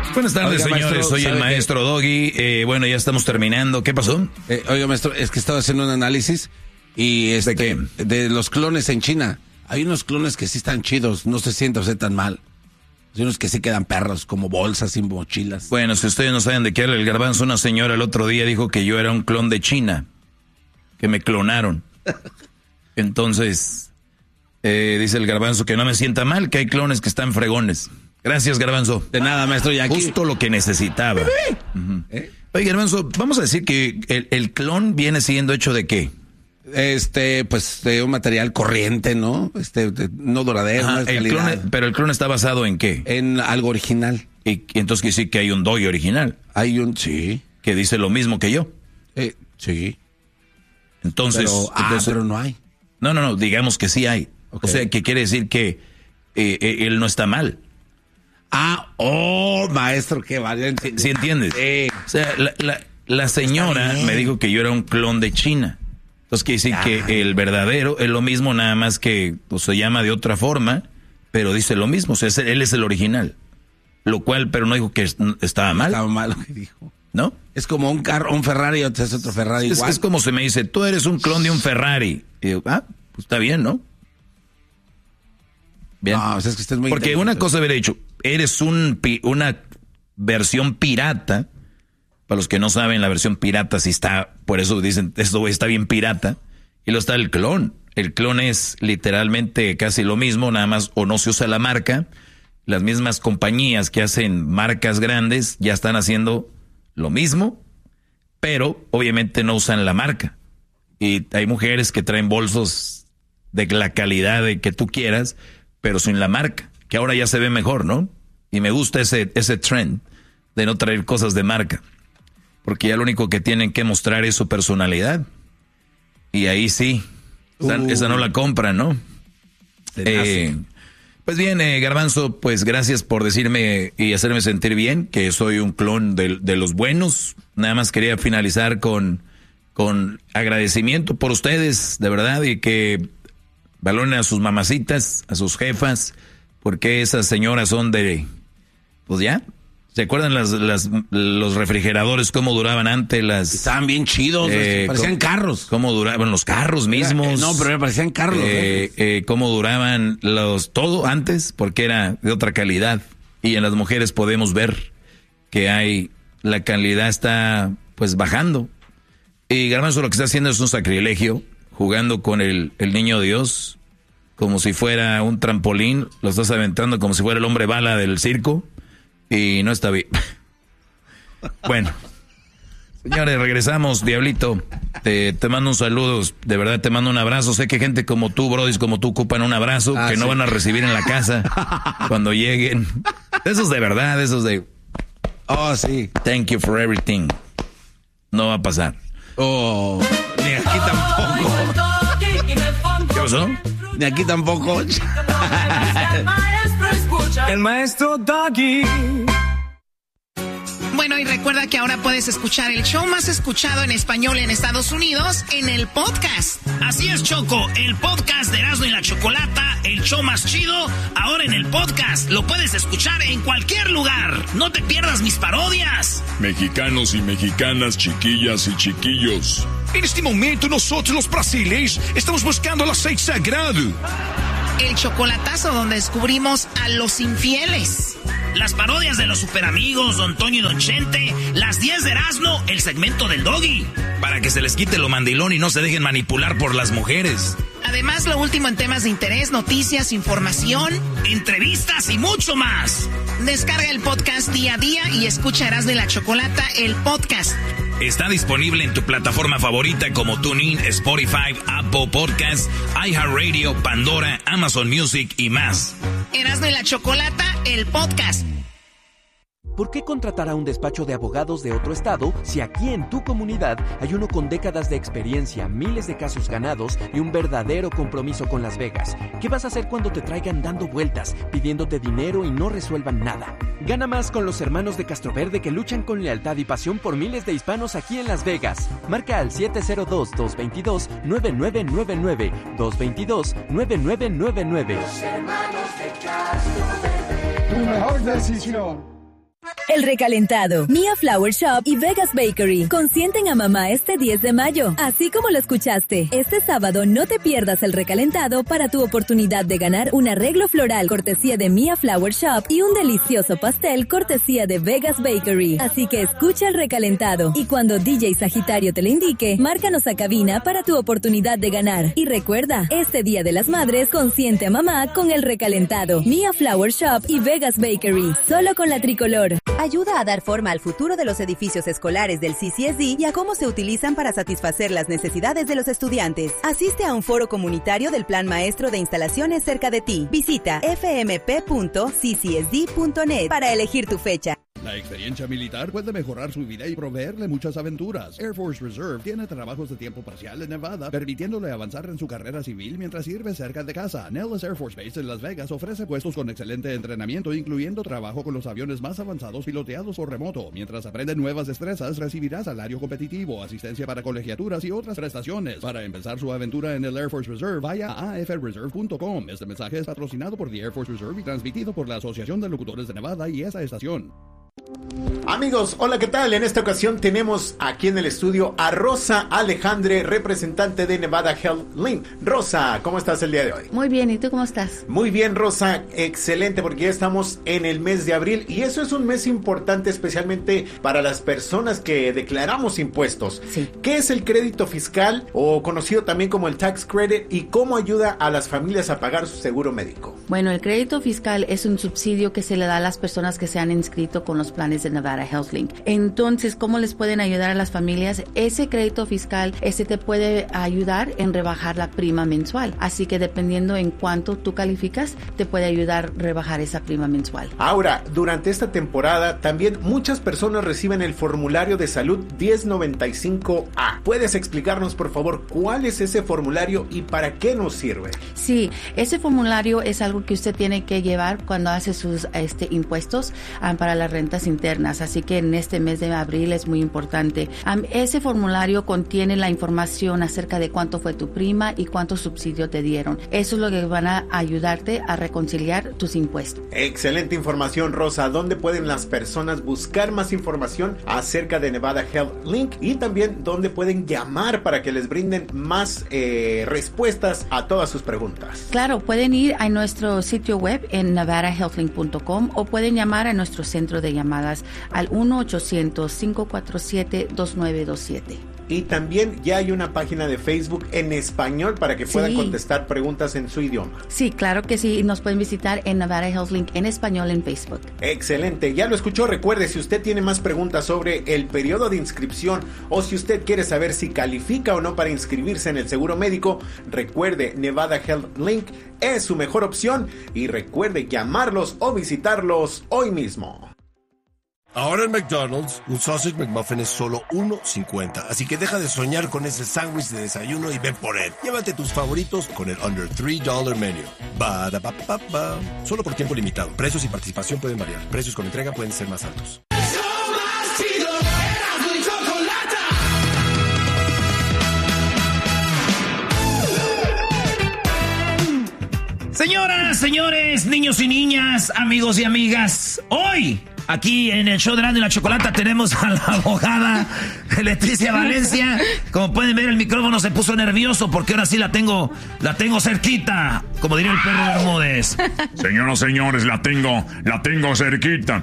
Buenas tardes, oiga, señores. maestro, Soy el maestro Doggy. Bueno, ya estamos terminando. ¿Qué pasó? Oiga, maestro, es que estaba haciendo un análisis y ¿De qué? de los clones en China. Hay unos clones que sí están chidos, no se sienten usted tan mal. Hay unos que sí quedan perros, como bolsas y mochilas. Bueno, si ustedes no saben de qué habla el garbanzo, una señora el otro día dijo que yo era un clon de China, que me clonaron. Entonces, dice el garbanzo que no me sienta mal, que hay clones que están fregones. Gracias, garbanzo. De nada, maestro, ya aquí. Justo lo que necesitaba. Uh-huh. Oye, garbanzo, vamos a decir que el clon viene siendo hecho de qué. Pues de un material corriente, ¿no? No duradero, no es calidad. Pero el clon está basado en qué? En algo original. Y entonces quiere decir que hay un Doggy original. Sí. Que dice lo mismo que yo. Sí. Entonces. Pero no hay. No, digamos que sí hay. Okay. O sea, que quiere decir que él no está mal. Maestro, qué valiente. ¿Sí entiendes? Sí. O sea, la señora me dijo que yo era un clon de China. Entonces quiere decir que el verdadero es lo mismo, nada más que se llama de otra forma, pero dice lo mismo. O sea, él es el original. Lo cual, pero no dijo que estaba mal. Estaba mal lo que dijo. ¿No? Es como un carro, un Ferrari, otro es otro Ferrari igual. Es como se me dice, tú eres un clon de un Ferrari. Y digo, pues está bien, ¿no? Bien. No, es que usted es muy porque una cosa hubiera dicho, eres una versión pirata. Para los que no saben, la versión pirata sí está, por eso dicen, esto está bien pirata. Y luego está el clon. El clon es literalmente casi lo mismo, nada más o no se usa la marca. Las mismas compañías que hacen marcas grandes ya están haciendo lo mismo, pero obviamente no usan la marca. Y hay mujeres que traen bolsos de la calidad de que tú quieras, pero sin la marca, que ahora ya se ve mejor, ¿no? Y me gusta ese trend de no traer cosas de marca. Porque ya lo único que tienen que mostrar es su personalidad. Y ahí sí, esa no la compran, ¿no? Pues bien, Garbanzo, pues gracias por decirme y hacerme sentir bien, que soy un clon de los buenos. Nada más quería finalizar con agradecimiento por ustedes, de verdad, y que valoren a sus mamacitas, a sus jefas, porque esas señoras son pues ya. ¿Se acuerdan los refrigeradores cómo duraban antes? Estaban bien chidos, parecían carros. ¿Cómo duraban los carros mismos? Pero parecían carros. ¿Cómo duraban todo antes? Porque era de otra calidad. Y en las mujeres podemos ver que la calidad está pues bajando. Y Garbanzo lo que está haciendo es un sacrilegio, jugando con el niño Dios, como si fuera un trampolín, lo estás aventando como si fuera el hombre bala del circo. Y no está bien. Bueno, señores, regresamos, Diablito. Te mando un saludo, de verdad te mando un abrazo. Sé que gente como tú, brodis, como tú, ocupan un abrazo que no van a recibir en la casa cuando lleguen. Esos de verdad, esos de... sí. Thank you for everything. No va a pasar. Ni aquí tampoco. ¿Qué pasó? Ni aquí tampoco. El maestro Doggy. Bueno, y recuerda que ahora puedes escuchar el show más escuchado en español en Estados Unidos en el podcast. Así es, Choco, el podcast de Erasmo y la Chocolata, el show más chido, ahora en el podcast. Lo puedes escuchar en cualquier lugar. No te pierdas mis parodias. Mexicanos y mexicanas, chiquillas y chiquillos. En este momento nosotros los brasileños estamos buscando el aceite sagrado. El chocolatazo donde descubrimos a los infieles. Las parodias de los superamigos, Don Toño y Don Chente, las 10 de Erasmo, el segmento del Doggy. Para que se les quite lo mandilón y no se dejen manipular por las mujeres. Además, lo último en temas de interés, noticias, información, entrevistas y mucho más. Descarga el podcast día a día y escucha Erasmo y la Chocolata, el podcast. Está disponible en tu plataforma favorita como TuneIn, Spotify, Apple Podcasts, iHeartRadio, Pandora, Amazon Music y más. Erasmo y la Chocolata, el podcast. ¿Por qué contratar a un despacho de abogados de otro estado si aquí en tu comunidad hay uno con décadas de experiencia, miles de casos ganados y un verdadero compromiso con Las Vegas? ¿Qué vas a hacer cuando te traigan dando vueltas, pidiéndote dinero y no resuelvan nada? Gana más con los hermanos de Castroverde que luchan con lealtad y pasión por miles de hispanos aquí en Las Vegas. Marca al 702-222-9999, 222-9999. Los hermanos de Castroverde. Tu mejor decisión. El Recalentado, Mia Flower Shop y Vegas Bakery consienten a mamá este 10 de mayo. Así como lo escuchaste, este sábado no te pierdas el Recalentado para tu oportunidad de ganar un arreglo floral cortesía de Mia Flower Shop y un delicioso pastel cortesía de Vegas Bakery. Así que escucha el Recalentado y cuando DJ Sagitario te lo indique, márcanos a cabina para tu oportunidad de ganar. Y recuerda, este Día de las Madres consiente a mamá con el Recalentado, Mia Flower Shop y Vegas Bakery, solo con la tricolor. Ayuda a dar forma al futuro de los edificios escolares del CCSD y a cómo se utilizan para satisfacer las necesidades de los estudiantes. Asiste a un foro comunitario del Plan Maestro de Instalaciones cerca de ti. Visita fmp.ccsd.net para elegir tu fecha. La experiencia militar puede mejorar su vida y proveerle muchas aventuras. Air Force Reserve tiene trabajos de tiempo parcial en Nevada, permitiéndole avanzar en su carrera civil mientras sirve cerca de casa. Nellis Air Force Base en Las Vegas ofrece puestos con excelente entrenamiento, incluyendo trabajo con los aviones más avanzados piloteados o remoto. Mientras aprende nuevas destrezas, recibirá salario competitivo, asistencia para colegiaturas y otras prestaciones. Para empezar su aventura en el Air Force Reserve, vaya a afreserve.com. Este mensaje es patrocinado por the Air Force Reserve y transmitido por la Asociación de Locutores de Nevada y esa estación. Amigos, hola, ¿qué tal? En esta ocasión tenemos aquí en el estudio a Rosa Alejandre, representante de Nevada Health Link. Rosa, ¿cómo estás el día de hoy? Muy bien, ¿y tú cómo estás? Muy bien, Rosa, excelente, porque ya estamos en el mes de abril y eso es un mes importante especialmente para las personas que declaramos impuestos. Sí. ¿Qué es el crédito fiscal o conocido también como el tax credit y cómo ayuda a las familias a pagar su seguro médico? Bueno, el crédito fiscal es un subsidio que se le da a las personas que se han inscrito con los planes de Nevada HealthLink. Entonces, ¿cómo les pueden ayudar a las familias? Ese crédito fiscal, te puede ayudar en rebajar la prima mensual. Así que dependiendo en cuánto tú calificas, te puede ayudar a rebajar esa prima mensual. Ahora, durante esta temporada, también muchas personas reciben el formulario de salud 1095A. ¿Puedes explicarnos, por favor, cuál es ese formulario y para qué nos sirve? Sí, ese formulario es algo que usted tiene que llevar cuando hace sus impuestos para las rentas internas, así que en este mes de abril es muy importante. Ese formulario contiene la información acerca de cuánto fue tu prima y cuánto subsidio te dieron. Eso es lo que van a ayudarte a reconciliar tus impuestos. Excelente información, Rosa. ¿Dónde pueden las personas buscar más información acerca de Nevada Health Link? Y también, ¿dónde pueden llamar para que les brinden más respuestas a todas sus preguntas? Claro, pueden ir a nuestro sitio web en nevadahealthlink.com o pueden llamar a nuestro centro de llamadas al 1-800-547-2927. Y también ya hay una página de Facebook en español para que puedan contestar preguntas en su idioma. Sí, claro que sí. Nos pueden visitar en Nevada Health Link en español en Facebook. Excelente. Ya lo escuchó. Recuerde, si usted tiene más preguntas sobre el periodo de inscripción o si usted quiere saber si califica o no para inscribirse en el seguro médico, recuerde, Nevada Health Link es su mejor opción y recuerde llamarlos o visitarlos hoy mismo. Ahora en McDonald's, un Sausage McMuffin es solo $1.50. Así que deja de soñar con ese sándwich de desayuno y ven por él. Llévate tus favoritos con el Under $3 Menu. Ba-da-ba-ba-ba. Solo por tiempo limitado. Precios y participación pueden variar. Precios con entrega pueden ser más altos. Señoras, señores, niños y niñas, amigos y amigas, hoy aquí en el show de Erasmo y la Chocolata tenemos a la abogada Leticia Valencia. Como pueden ver, el micrófono se puso nervioso porque ahora sí la tengo cerquita, como diría el perro Bermúdez. Señoras, señores, la tengo cerquita.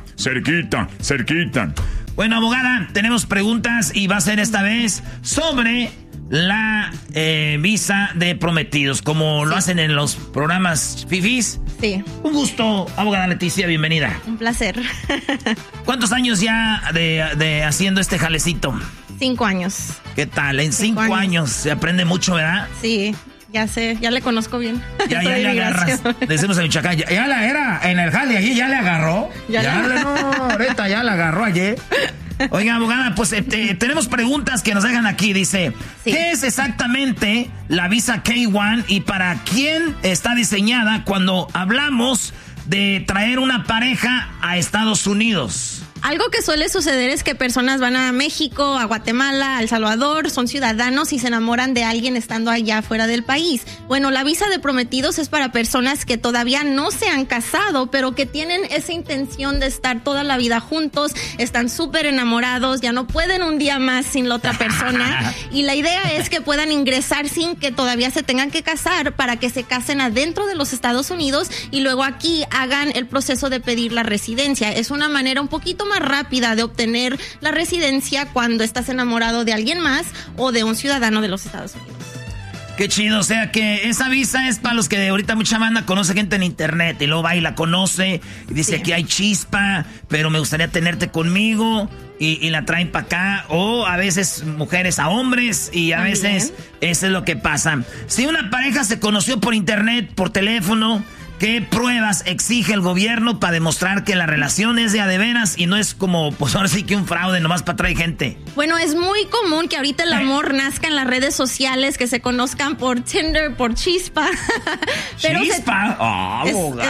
Bueno, abogada, tenemos preguntas y va a ser esta vez sobre la visa de prometidos, como lo hacen en los programas fifís. Sí. Un gusto, abogada Leticia, bienvenida. Un placer. ¿Cuántos años ya de haciendo este jalecito? 5 años. ¿Qué tal? En 5 años se aprende mucho, ¿verdad? Sí, ya sé, ya le conozco bien. Ya le agarras. Decimos en Michoacán, ya la era en el jale allí, ya le agarró. Ahorita ya la agarró ayer. Oiga, abogada, pues tenemos preguntas que nos dejan aquí. Dice, ¿qué es exactamente la visa K-1 y para quién está diseñada cuando hablamos de traer una pareja a Estados Unidos? Algo que suele suceder es que personas van a México, a Guatemala, a El Salvador, son ciudadanos y se enamoran de alguien estando allá fuera del país. Bueno, la visa de prometidos es para personas que todavía no se han casado, pero que tienen esa intención de estar toda la vida juntos, están súper enamorados, ya no pueden un día más sin la otra persona. Y la idea es que puedan ingresar sin que todavía se tengan que casar, para que se casen adentro de los Estados Unidos y luego aquí hagan el proceso de pedir la residencia. Es una manera un poquito más rápida de obtener la residencia cuando estás enamorado de alguien más o de un ciudadano de los Estados Unidos. Qué chido, o sea que esa visa es para los que ahorita mucha banda conoce gente en internet y luego va y la conoce y dice que hay chispa, pero me gustaría tenerte conmigo y la traen para acá, o a veces mujeres a hombres y a veces eso es lo que pasa. Si una pareja se conoció por internet, por teléfono, ¿qué pruebas exige el gobierno para demostrar que la relación es de a de veras y no es como, pues ahora sí que un fraude nomás para traer gente? Bueno, es muy común que ahorita el amor nazca en las redes sociales, que se conozcan por Tinder, por Chispa. Pero ¿Chispa?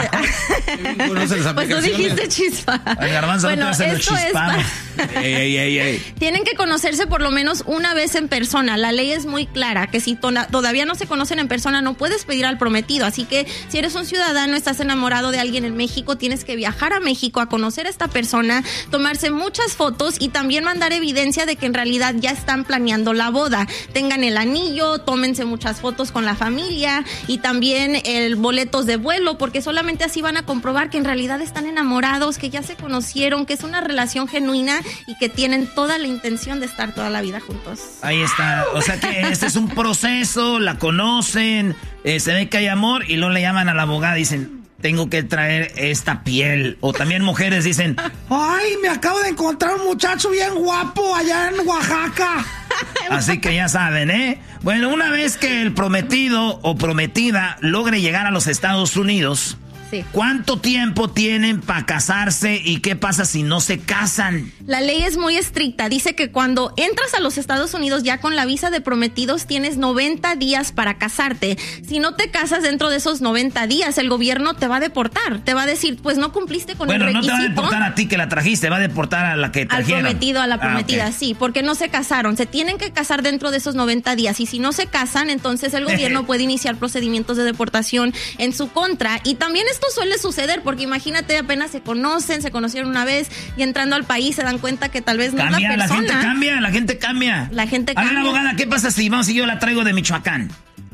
Pues tú dijiste Chispa. Ay, Garbanzo, bueno, no te esto es Tienen que conocerse por lo menos una vez en persona. La ley es muy clara, que si todavía no se conocen en persona no puedes pedir al prometido. Así que si eres un ciudadano, estás enamorado de alguien en México, tienes que viajar a México a conocer a esta persona, tomarse muchas fotos y también mandar evidencia de que en realidad ya están planeando la boda. Tengan el anillo, tómense muchas fotos con la familia y también boletos de vuelo, porque solamente así van a comprobar que en realidad están enamorados, que ya se conocieron, que es una relación genuina y que tienen toda la intención de estar toda la vida juntos. Ahí está, o sea que este es un proceso, la conocen, se ve que hay amor y luego le llaman a la abogada y dicen, tengo que traer esta piel. O también mujeres dicen, ay, me acabo de encontrar un muchacho bien guapo allá en Oaxaca. Así que ya saben, ¿eh? Bueno, una vez que el prometido o prometida logre llegar a los Estados Unidos, sí, ¿cuánto tiempo tienen para casarse y qué pasa si no se casan? La ley es muy estricta. Dice que cuando entras a los Estados Unidos ya con la visa de prometidos tienes 90 días para casarte. Si no te casas dentro de esos 90 días, el gobierno te va a deportar. Te va a decir, pues no cumpliste con el requisito. Bueno, no te va a deportar a ti que la trajiste, va a deportar a la que trajeron. Al prometido, a la prometida, okay. Sí, porque no se casaron. Se tienen que casar dentro de esos 90 días. Y si no se casan, entonces el gobierno puede iniciar procedimientos de deportación en su contra. Y también esto suele suceder, porque imagínate, apenas se conocieron una vez y entrando al país se dan cuenta que tal vez no cambia, es la persona. La gente cambia. A ver, abogada, ¿qué pasa si vamos y yo la traigo de Michoacán?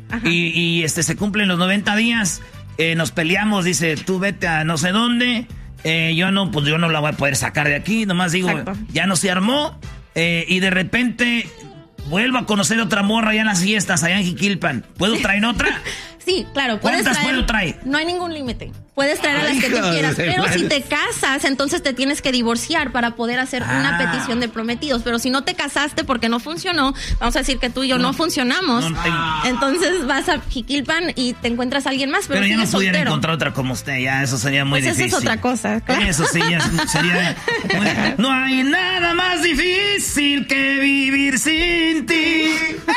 Y se cumplen los 90 días, nos peleamos, dice, tú vete a no sé dónde, yo no la voy a poder sacar de aquí, nomás digo, exacto, ya no se armó, y de repente vuelvo a conocer otra morra allá en las fiestas, allá en Jiquilpan. ¿Puedo traer otra? Sí, claro. ¿Cuántas puedo traer? No hay ningún límite. Puedes traer a las que tú quieras, pero si te casas, entonces te tienes que divorciar para poder hacer una petición de prometidos. Pero si no te casaste porque no funcionó, vamos a decir que tú y yo no funcionamos, entonces vas a Jiquilpan y te encuentras a alguien más, pero ya no pudiera soltero. Encontrar otra como usted, ya eso sería muy difícil. Esa es otra cosa, claro. Eso sí, ya sería no hay nada más difícil que vivir sin ti.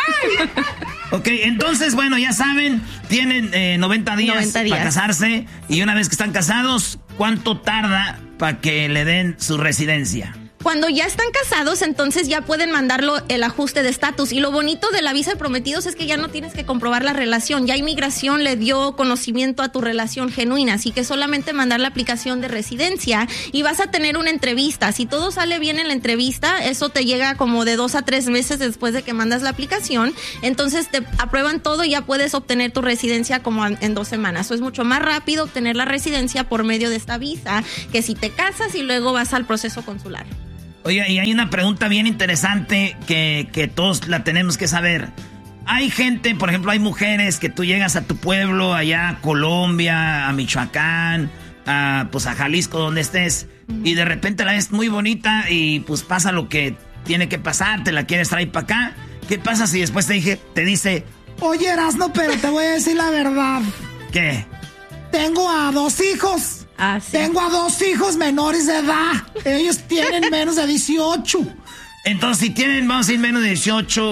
Ok, entonces, bueno, ya saben, tienen 90 días para casarse, y una vez que están casados, ¿cuánto tarda para que le den su residencia? Cuando ya están casados, entonces ya pueden mandarlo el ajuste de estatus. Y lo bonito de la visa de prometidos es que ya no tienes que comprobar la relación. Ya inmigración le dio conocimiento a tu relación genuina. Así que solamente mandar la aplicación de residencia y vas a tener una entrevista. Si todo sale bien en la entrevista, eso te llega como de 2 a 3 meses después de que mandas la aplicación. Entonces te aprueban todo y ya puedes obtener tu residencia como en 2 semanas. Eso es mucho más rápido obtener la residencia por medio de esta visa que si te casas y luego vas al proceso consular. Oye, y hay una pregunta bien interesante que todos la tenemos que saber. Hay gente, por ejemplo, hay mujeres que tú llegas a tu pueblo, allá a Colombia, a Michoacán, pues a Jalisco, donde estés, y de repente la ves muy bonita y pues pasa lo que tiene que pasar, te la quieres traer para acá. ¿Qué pasa si después te dice, oye, Erasno, pero te voy a decir la verdad? ¿Qué? Tengo a 2 hijos. Ah, sí. Tengo a 2 hijos menores de edad. Ellos tienen menos de 18. Entonces, si tienen, vamos a decir, menos de 18,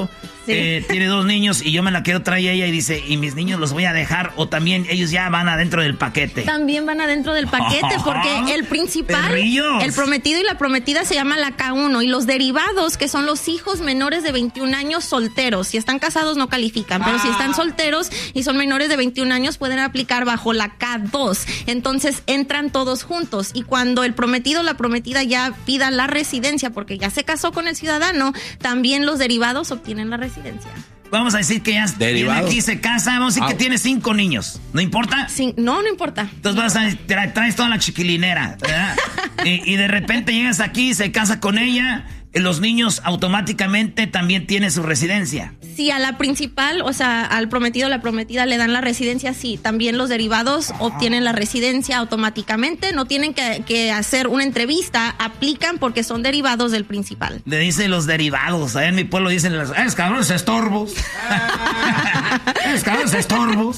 tiene 2 niños y yo me la quiero traer ella y dice, y mis niños los voy a dejar o también ellos ya van adentro del paquete. También van adentro del paquete porque el principal, Perrillos. el prometido y la prometida se llama la K1 y los derivados que son los hijos menores de 21 años solteros. Si están casados no califican, pero si están solteros y son menores de 21 años pueden aplicar bajo la K2. Entonces entran todos juntos y cuando el prometido o la prometida ya pida la residencia porque ya se casó con el ciudadano, también los derivados obtienen la residencia. Vamos a decir que ya tiene aquí, se casa, vamos a decir que tiene 5 niños. ¿No importa? Sí, no importa. Entonces traes toda la chiquilinera, ¿verdad? y de repente llegas aquí, se casa con ella, los niños automáticamente también tienen su residencia. Si a la principal, o sea, al prometido o la prometida le dan la residencia, sí, también los derivados obtienen la residencia automáticamente, no tienen que hacer una entrevista, aplican porque son derivados del principal. Le dicen los derivados, allá en mi pueblo dicen, es cabrones estorbos. Es cabrones estorbos.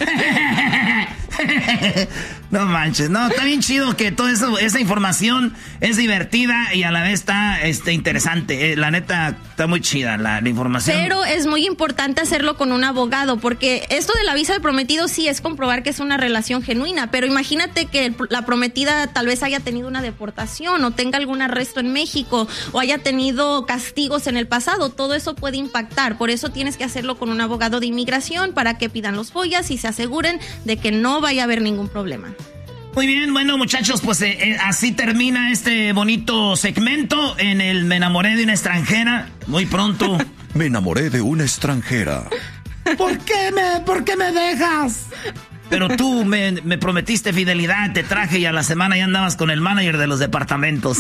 No manches, no, está bien chido que toda esa información es divertida y a la vez está interesante. La neta, está muy chida la información. Pero es muy importante hacerlo con un abogado, porque esto de la visa de prometido sí es comprobar que es una relación genuina, pero imagínate que la prometida tal vez haya tenido una deportación o tenga algún arresto en México o haya tenido castigos en el pasado, todo eso puede impactar, por eso tienes que hacerlo con un abogado de inmigración para que pidan los FOIAs y se aseguren de que no vaya a haber ningún problema. Muy bien, bueno muchachos, pues así termina este bonito segmento en el Me enamoré de una extranjera. Muy pronto. Me enamoré de una extranjera. ¿Por qué me dejas? Pero tú me prometiste fidelidad, te traje y a la semana ya andabas con el manager de los departamentos.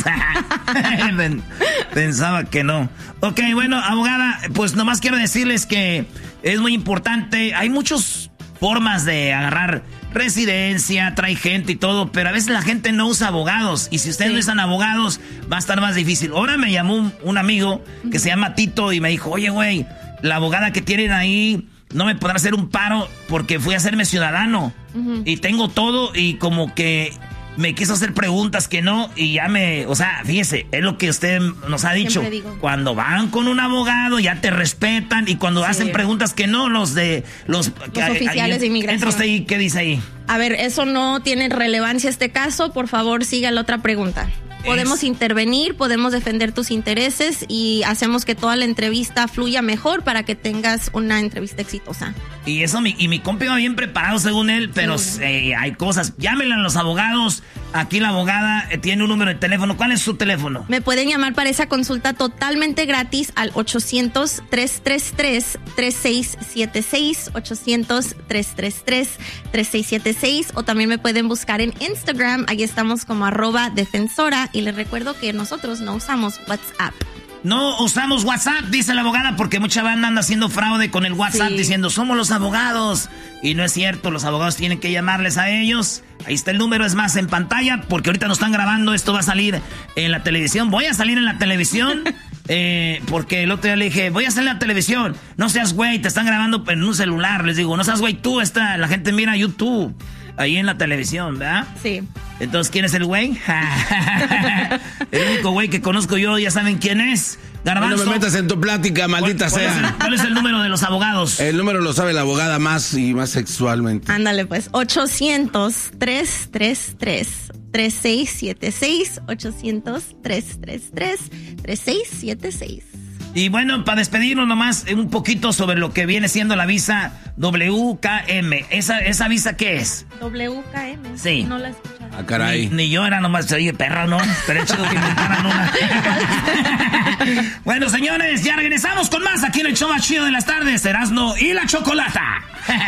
Pensaba que no. Ok, bueno, abogada, pues nomás quiero decirles que es muy importante. Hay muchas formas de agarrar residencia, trae gente y todo, pero a veces la gente no usa abogados. Y si ustedes no usan abogados, va a estar más difícil. Ahora me llamó un amigo que se llama Tito y me dijo, oye, güey, la abogada que tienen ahí no me podrá hacer un paro porque fui a hacerme ciudadano. Y tengo todo y como que me quiso hacer preguntas que no y ya o sea, fíjese, es lo que usted nos ha dicho. Cuando van con un abogado ya te respetan y cuando hacen preguntas que no, los oficiales de inmigración. Entra usted y ¿qué dice ahí? A ver, eso no tiene relevancia este caso, por favor siga la otra pregunta. Podemos intervenir, podemos defender tus intereses y hacemos que toda la entrevista fluya mejor para que tengas una entrevista exitosa. Y eso, mi compa iba bien preparado según él, pero hay cosas. Llámenle a los abogados. Aquí la abogada tiene un número de teléfono. ¿Cuál es su teléfono? Me pueden llamar para esa consulta totalmente gratis al 800-333-3676, 800-333-3676, o también me pueden buscar en Instagram. Ahí estamos como @defensora y les recuerdo que nosotros no usamos WhatsApp. No usamos WhatsApp, dice la abogada, porque mucha banda anda haciendo fraude con el WhatsApp diciendo somos los abogados. Y no es cierto, los abogados tienen que llamarles a ellos. Ahí está el número, es más, en pantalla, porque ahorita nos están grabando, esto va a salir en la televisión. Voy a salir en la televisión, porque el otro día le dije, voy a salir en la televisión. No seas güey, te están grabando en un celular. Les digo, no seas güey, la gente mira YouTube. Ahí en la televisión, ¿verdad? Sí. Entonces, ¿quién es el güey? El único güey que conozco yo, ya saben quién es. Garbanzo. No me metas en tu plática, maldita sea. ¿Cuál es el número de los abogados? El número lo sabe la abogada más y más sexualmente. Ándale pues, 800-333-3676, 800-333-3676. Y bueno, para despedirnos nomás un poquito sobre lo que viene siendo la visa WKM. ¿Esa visa qué es? WKM. Sí. No la he escuchado. Ah, caray. Ni yo era nomás, oye, perra, ¿no? Estaría chido que inventaran una. Bueno, señores, ya regresamos con más aquí en el show más chido de las tardes, Erasmo y la Chocolata.